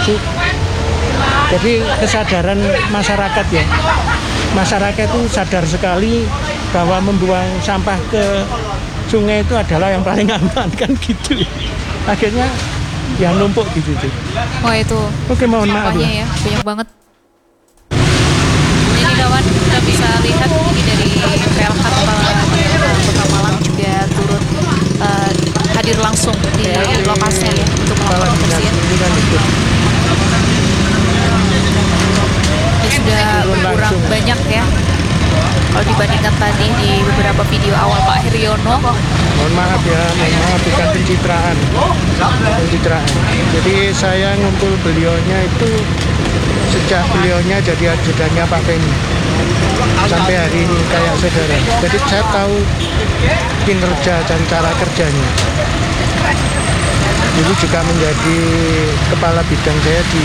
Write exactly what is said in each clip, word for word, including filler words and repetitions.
itu. Jadi kesadaran masyarakat ya, masyarakat itu sadar sekali bahwa membuang sampah ke sungai itu adalah yang paling aman kan gitu. Akhirnya ya numpuk di situ. Wah itu. Oke, mohon maaf sampahnya ya. ya, banyak banget. Ini kawan kita bisa lihat ini dari P L K Kepala Kota Malang juga turut uh, hadir langsung di lokasi ya untuk melakukan pembersihan. Ini sudah berkurang banyak ya. Kalau dibandingkan tadi di beberapa video awal Pak Heryono. Mohon maaf ya, mohon maaf bukan pencitraan. Pencitraan. Jadi saya ngumpul beliaunya itu sejak beliaunya jadi ajudannya Pak Penny sampai hari ini kayak saudara. Jadi saya tahu kinerja dan cara kerjanya. Dulu juga menjadi kepala bidang saya di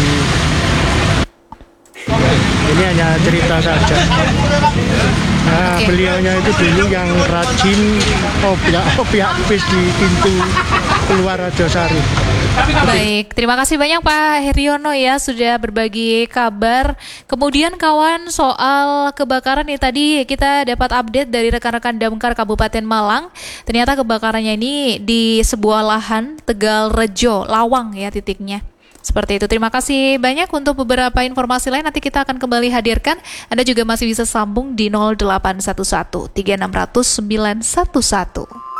ini hanya cerita saja. Nah, okay. Beliaunya itu dulu yang rajin opiak-opiak di pintu keluar Rajasari. Baik, terima kasih banyak Pak Heryono ya sudah berbagi kabar. Kemudian kawan soal kebakaran nih tadi kita dapat update dari rekan-rekan Damkar Kabupaten Malang. Ternyata kebakarannya ini di sebuah lahan Tegal Rejo, Lawang ya titiknya. Seperti itu. Terima kasih banyak untuk beberapa informasi lain nanti kita akan kembali hadirkan. Anda juga masih bisa sambung di nol delapan satu satu tiga enam nol nol sembilan satu satu.